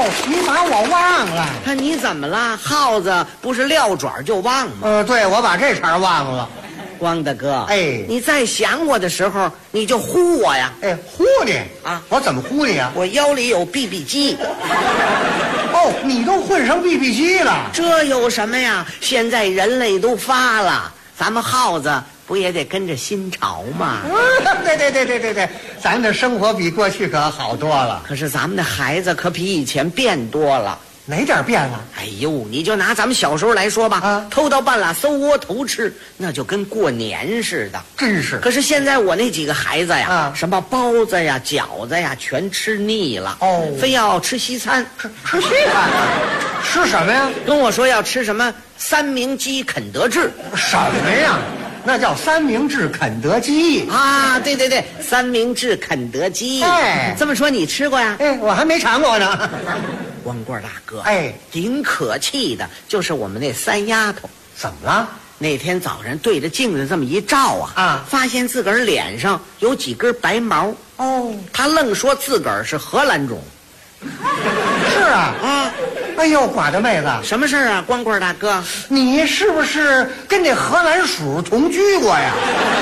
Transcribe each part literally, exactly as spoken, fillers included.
哦，你把我忘了。 看你怎么了？耗子不是撂爪就忘吗？ 呃，对，我把这茬忘了。 光大哥， 哎， 你在想我的时候，你就呼我呀。 哎，呼你啊？ 我怎么呼你啊？ 我腰里有 B B 机。 哦，你都混上 B B 机了？ 这有什么呀？现在人类都发了，咱们耗子不也得跟着新潮吗？ 嗯，对对对对对对，咱们的生活比过去可好多了。 可是咱们的孩子可比以前变多了。 哪点变了？ 哎呦，你就拿咱们小时候来说吧， 啊， 偷到半拉搜窝头吃，那就跟过年似的， 真是。 可是现在我那几个孩子呀， 啊， 什么包子呀、饺子呀，全吃腻了， 哦， 非要吃西餐。 吃吃西餐，吃什么呀？ 跟我说要吃什么三明鸡肯德治。 什么呀？那叫三明治肯德基啊！对对对，三明治肯德基。 哎， 这么说你吃过呀？ 哎，我还没尝过呢。 光棍大哥， 哎， 顶可气的就是我们那三丫头。 怎么了？ 那天早上对着镜子这么一照啊， 啊， 发现自个儿脸上有几根白毛。 哦， 她愣说自个儿是荷兰种。 是啊， 啊， 哎呦，寡的妹子， 什么事儿啊，光棍大哥？ 你是不是跟那荷兰鼠同居过呀？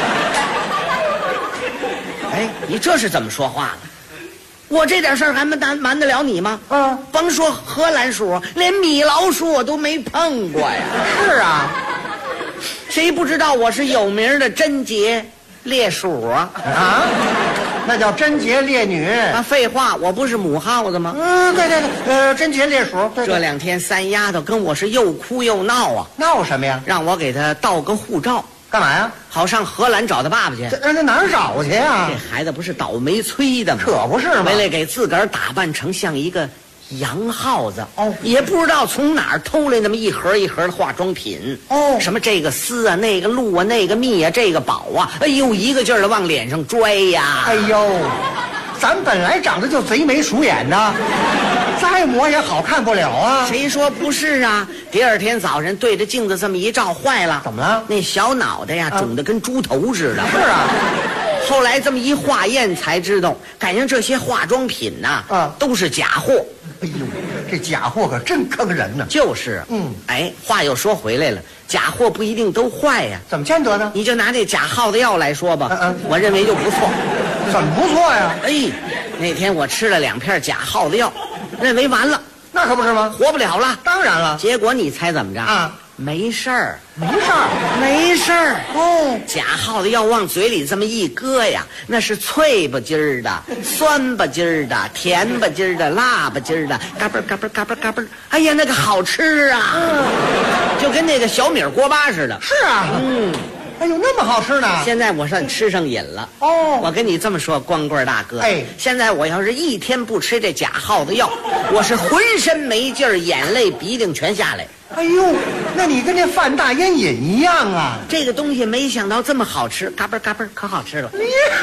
哎，你这是怎么说话呢？我这点事儿还瞒瞒瞒得了你吗？ 嗯， 甭说荷兰鼠，连米老鼠我都没碰过呀。 是啊， 谁不知道我是有名的贞洁烈鼠啊？ 啊，那叫贞洁烈女。 啊，废话，我不是母耗子吗？ 嗯，对对对，呃，贞洁烈鼠。对对， 这两天三丫头跟我是又哭又闹啊， 闹什么呀？ 让我给她盗个护照。 干嘛呀？ 好上荷兰找他爸爸去。 这那哪儿找去呀？ 这孩子不是倒霉催的吗？ 可不是吗？ 为了给自个儿打扮成像一个洋耗子， 哦， 也不知道从哪儿偷来那么一盒一盒的化妆品， 哦， 什么这个丝啊，那个露啊，那个蜜啊，这个宝啊，哎呦，一个劲儿的往脸上拽呀！ 哎呦，咱本来长得就贼眉鼠眼的，再抹也好看不了啊。 谁说不是啊？第二天早上对着镜子这么一照，坏了， 怎么了？ 那小脑袋呀， 啊肿得跟猪头似的。 是啊。 后来这么一化验才知道，赶上这些化妆品呐、 啊， 都是假货。 哎呦，这假货可真坑人呢。 就是， 嗯， 哎，话又说回来了，假货不一定都坏呀。 怎么见得呢？ 你就拿这假耗子药来说吧， 嗯嗯， 我认为就不错。 怎么不错呀？ 哎，那天我吃了两片假耗子药，认为完了， 那可不是吗？ 活不了了。 当然了。 结果你猜怎么着？ 啊， 没事儿， 没事儿， 没事儿。 哦， 假耗子药往嘴里这么一搁呀，那是脆吧唧儿的、酸吧唧儿的、甜吧唧儿的、辣吧唧儿的，嘎嘣嘎嘣嘎嘣嘎嘣，哎呀，那个好吃啊， 嗯， 就跟那个小米锅巴似的。 是啊， 嗯， 哎呦，那么好吃呢。 现在我算吃上瘾了。 哦， 我跟你这么说，光棍大哥， 哎， 现在我要是一天不吃这假耗子药，我是浑身没劲儿，眼泪鼻涕全下来。 哎呦，那你跟那范大烟瘾一样啊！ 这个东西没想到这么好吃，嘎嘣嘎嘣，可好吃了。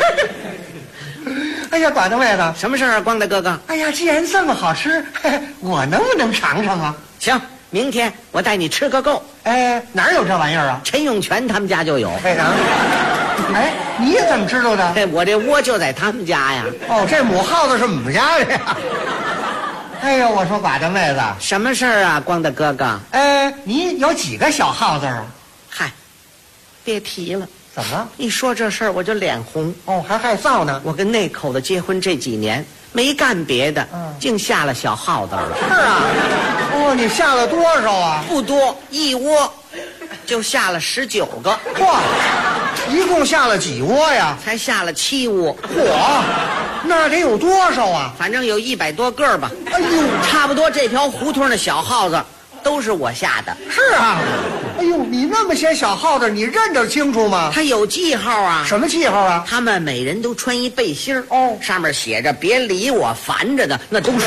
哎呀，寡的妹子， 什么事儿啊，光大哥哥？ 哎呀，既然这么好吃，嘿嘿我能不能尝尝啊？ 行，明天我带你吃个够。 哎，哪儿有这玩意儿啊？ 陈永全他们家就有。 哎，啊，哎，你怎么知道的？ 哎，我这窝就在他们家呀。 哦，这母耗子是我们家的呀。哎呦，我说寡的妹子， 什么事儿啊，光大哥哥？ 哎，你有几个小耗子啊？ 嗨，别提了， 怎么了？ 一说这事儿我就脸红。 哦，还害臊呢。 我跟那口子结婚这几年没干别的， 嗯， 净下了小耗子了。 是啊。哦，你下了多少啊？ 不多，一窝就下了十九个。 哇，一共下了几窝呀？ 才下了七窝。 嚯，那得有多少啊？ 反正有一百多个吧。 哎呦， 差不多这条胡同的小耗子都是我下的。 是啊。哎呦，你那么些小耗子，你认得清楚吗？ 它有记号啊。 什么记号啊？ 他们每人都穿一背心儿， 哦， 上面写着别理我，烦着的那都是。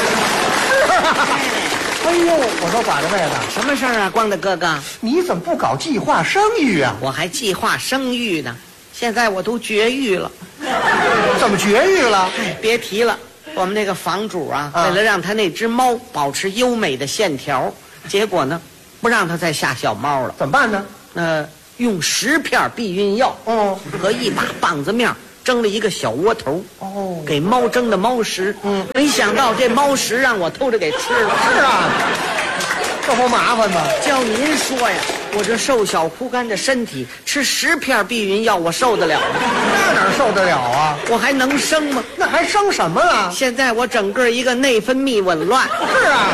哎呦，我说寡的妹子， 什么事儿啊，光大哥哥？ 你怎么不搞计划生育啊？ 我还计划生育呢，现在我都绝育了。 怎么绝育了？ 哎，别提了，我们那个房主啊， 啊为了让他那只猫保持优美的线条，结果呢，不让他再下小猫了。 怎么办呢？ 呃，用十片避孕药， 哦， 和一把棒子面蒸了一个小窝头， 哦， 给猫蒸的猫食。 嗯， 没想到这猫食让我偷着给吃了。 是啊，这不麻烦吗？ 叫您说呀，我这瘦小枯干的身体，吃十片避孕药我受得了吗？ 那哪受得了啊？ 我还能生吗？ 那还生什么了？ 现在我整个一个内分泌紊乱。 是啊，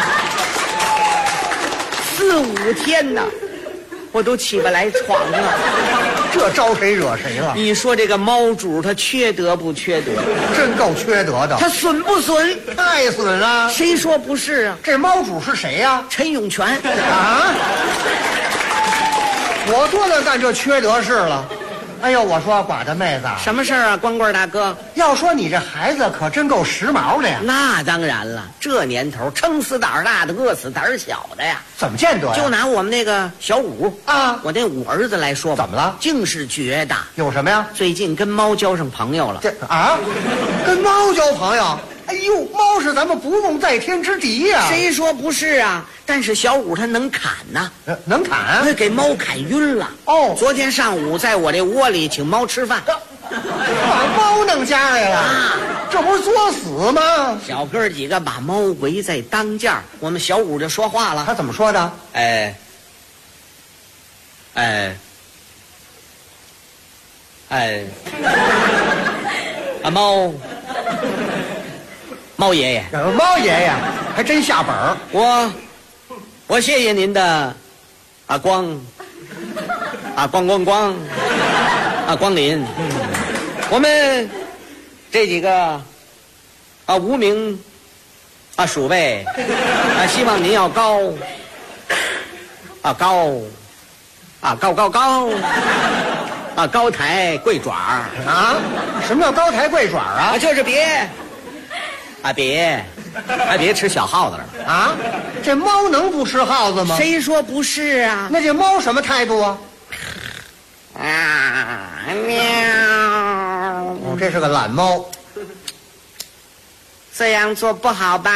四五天呢，我都起不来床了。 这招谁惹谁了？ 你说这个猫主他缺德不缺德？ 真够缺德的， 他损不损？ 太损了！ 谁说不是啊？ 这猫主是谁呀、 陈永泉啊？我多能干这缺德事了。哎呦，我说寡的妹子， 什么事儿啊，光棍大哥？ 要说你这孩子可真够时髦的呀。 那当然了，这年头撑死胆儿大的，饿死胆儿小的呀。 怎么见得呀？ 就拿我们那个小五啊， 我那五儿子来说吧， 怎么了？ 竟是绝的。 有什么呀？ 最近跟猫交上朋友了。 这啊，跟猫交朋友？哎呦，猫是咱们不共戴天之敌呀、 谁说不是啊？但是小五他能砍呐、 呃能砍？ 他给猫砍晕了。 哦， 昨天上午在我这窝里请猫吃饭， 把猫弄家来了， 啊这不是作死吗？ 小哥几个把猫围在当间儿，我们小五就说话了。 他怎么说的？ 哎，哎，哎，啊猫，猫爷爷， 呃猫爷爷还真下本儿。 我我谢谢您的啊光啊光光光啊光临，我们这几个啊无名啊鼠辈啊希望您要高啊高啊高高高啊高抬贵爪儿啊？什么叫高抬贵爪啊啊？就是别啊别啊别吃小耗子了。 啊，这猫能不吃耗子吗？ 谁说不是啊？ 那这猫什么态度啊？ 啊喵！ 哦，这是个懒猫。 这样做不好吧？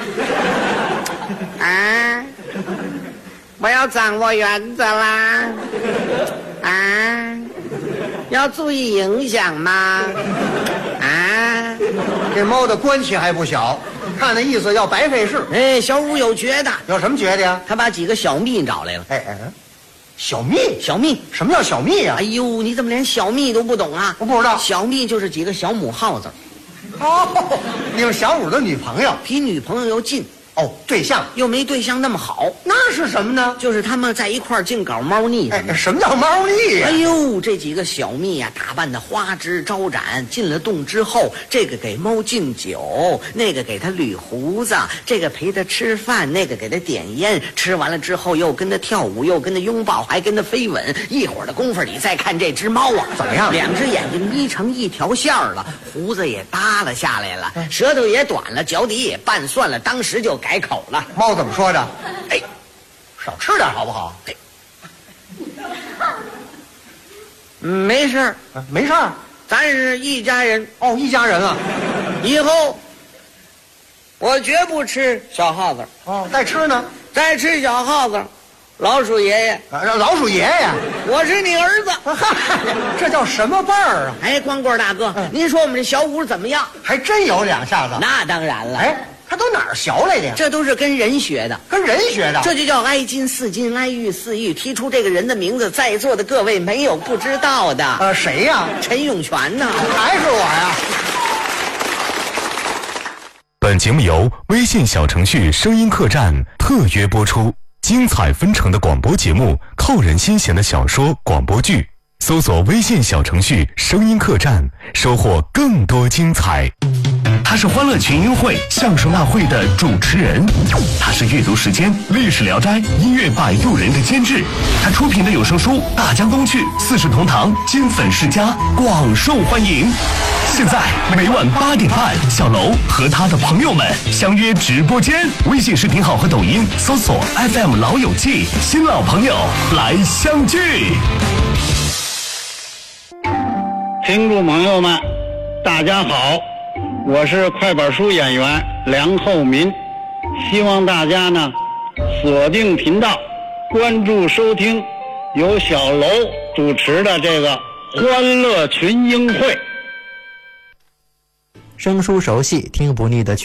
啊！我要掌握原则啦！啊！要注意影响吗？啊！ 这猫的关系还不小，看那意思要白费事。 哎，小五有绝的， 有什么觉得呀？ 他把几个小蜜找来了。 哎哎，小蜜？ 小蜜， 什么叫小蜜呀、 哎呦，你怎么连小蜜都不懂啊？ 我不知道。 小蜜就是几个小母耗子， 哦，你们小五的女朋友？ 比女朋友又近， 哦，对象？ 又没对象那么好。 那是什么呢？ 就是他们在一块儿净搞猫腻什么的。 哎，什么叫猫腻呀、 哎呦，这几个小蜜呀、打扮的花枝招展，进了洞之后，这个给猫敬酒，那个给它捋胡子，这个陪它吃饭，那个给它点烟，吃完了之后又跟它跳舞，又跟它拥抱，还跟它飞吻。一会儿的功夫，你再看这只猫啊， 怎么样？ 两只眼睛眯成一条线儿了，胡子也耷拉下来了，舌头也短了，脚底也拌蒜了，当时就改口了。 猫怎么说的？ 哎， 少吃点好不好？ 嗯没事儿， 啊没事儿。 咱是一家人。 哦，一家人啊。 以后我绝不吃小耗子， 哦，再吃呢？ 再吃小耗子，老鼠爷爷， 啊，让老鼠爷爷。 我是你儿子。 嗨，这叫什么辈儿啊？ 哎，光棍大哥， 嗯您说我们这小五怎么样？ 还真有两下子。 那当然了， 哎，他都哪儿学来的呀？ 这都是跟人学的。 跟人学的。 这就叫挨金似金，挨玉似玉。提出这个人的名字，在座的各位没有不知道的。 呃，谁呀？ 陈永泉呢？ 还是我呀？ 本节目由微信小程序声音客栈特约播出，精彩纷呈的广播节目，扣人心弦的小说广播剧，搜索微信小程序声音客栈，收获更多精彩。他是欢乐群英会相声大会的主持人，他是阅读时间历史聊斋音乐摆渡人的监制，他出品的有声书《大江东去》四世同堂金粉世家广受欢迎。现在每晚八点半，小楼和他的朋友们相约直播间，微信视频号和抖音搜索 F M 老友记，新老朋友来相聚。 听众朋友们，大家好，我是快板书演员梁厚民，希望大家呢锁定频道，关注收听由小楼主持的这个欢乐群英会。 生疏熟悉，听不腻的